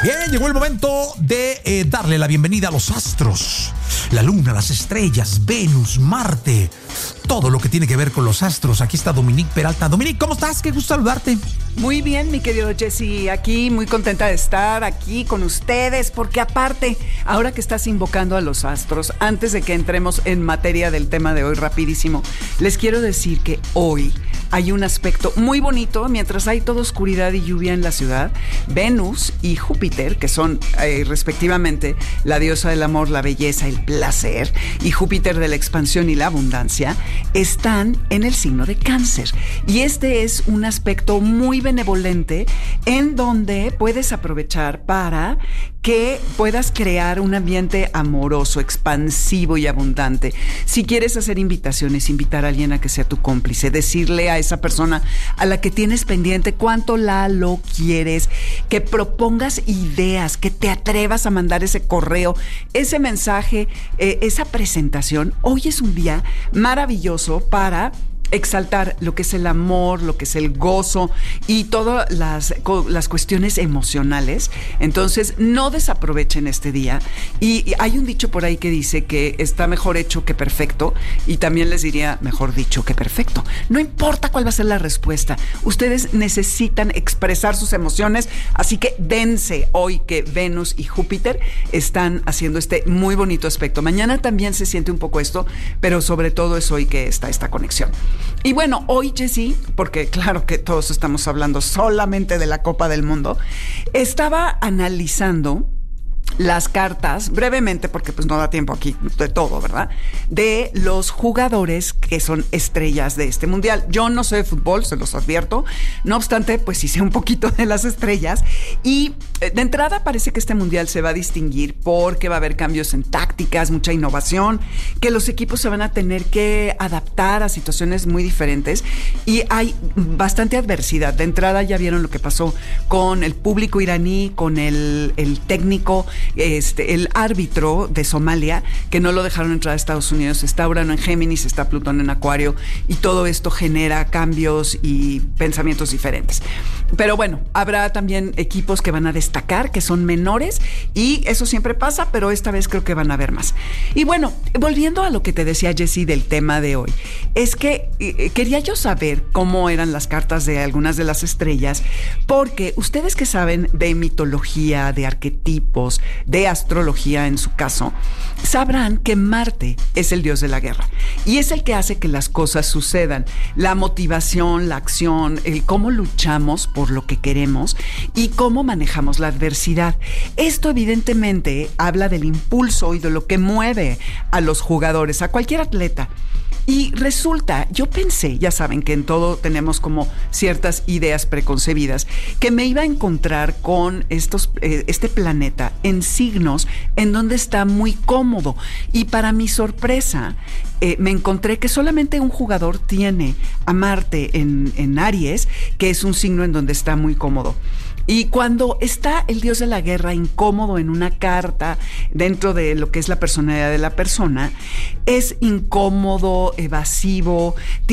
Bien, llegó el momento de darle la bienvenida a los astros. La luna, las estrellas, Venus, Marte, todo lo que tiene que ver con los astros. Aquí está Dominique Peralta. Dominique, ¿cómo estás? Qué gusto saludarte. Muy bien, mi querido Jesse, aquí muy contenta de estar aquí con ustedes, porque aparte, ahora que estás invocando a los astros, antes de que entremos en materia del tema de hoy rapidísimo, les quiero decir que hoy hay un aspecto muy bonito, mientras hay toda oscuridad y lluvia en la ciudad. Venus y Júpiter, que son respectivamente la diosa del amor, la belleza, el placer, y Júpiter de la expansión y la abundancia, están en el signo de Cáncer. Y este es un aspecto muy benevolente en donde puedes aprovechar para que puedas crear un ambiente amoroso, expansivo y abundante. Si quieres hacer invitaciones, invitar a alguien a que sea tu cómplice, decirle a esa persona a la que tienes pendiente cuánto lo quieres, que propongas ideas, que te atrevas a mandar ese correo, ese mensaje, esa presentación. Hoy es un día maravilloso para exaltar lo que es el amor, lo que es el gozo y todas las cuestiones emocionales. Entonces, no desaprovechen este día. Y hay un dicho por ahí que dice que está mejor hecho que perfecto, y también les diría mejor dicho que perfecto. No importa cuál va a ser la respuesta, ustedes necesitan expresar sus emociones, así que dense hoy que Venus y Júpiter están haciendo este muy bonito aspecto. Mañana también se siente un poco esto, pero sobre todo es hoy que está esta conexión. Y bueno, hoy, Jessy, porque claro que todos estamos hablando solamente de la Copa del Mundo, estaba analizando las cartas, brevemente, porque pues no da tiempo aquí de todo, ¿verdad? De los jugadores que son estrellas de este mundial. Yo no sé de fútbol, se los advierto. No obstante, pues sí sé un poquito de las estrellas. Y de entrada parece que este mundial se va a distinguir porque va a haber cambios en tácticas, mucha innovación, que los equipos se van a tener que adaptar a situaciones muy diferentes. Y hay bastante adversidad. De entrada ya vieron lo que pasó con el público iraní, con el técnico, el árbitro de Somalia, que no lo dejaron entrar a Estados Unidos. Está Urano en Géminis, está Plutón en Acuario, y todo esto genera cambios y pensamientos diferentes. Pero bueno, habrá también equipos que van a destacar, que son menores, y eso siempre pasa, pero esta vez creo que van a haber más. Y bueno, volviendo a lo que te decía Jessy del tema de hoy, es que quería yo saber cómo eran las cartas de algunas de las estrellas, porque ustedes que saben de mitología, de arquetipos, de astrología en su caso, sabrán que Marte es el dios de la guerra y es el que hace que las cosas sucedan. La motivación, la acción, el cómo luchamos por lo que queremos y cómo manejamos la adversidad. Esto evidentemente habla del impulso y de lo que mueve a los jugadores, a cualquier atleta. Y resulta, yo pensé, ya saben que en todo tenemos como ciertas ideas preconcebidas, que me iba a encontrar con este planeta en signos en donde está muy cómodo. Y para mi sorpresa, me encontré que solamente un jugador tiene a Marte en Aries, que es un signo en donde está muy cómodo. Y cuando está el dios de la guerra incómodo en una carta dentro de lo que es la personalidad de la persona, es incómodo, evasivo,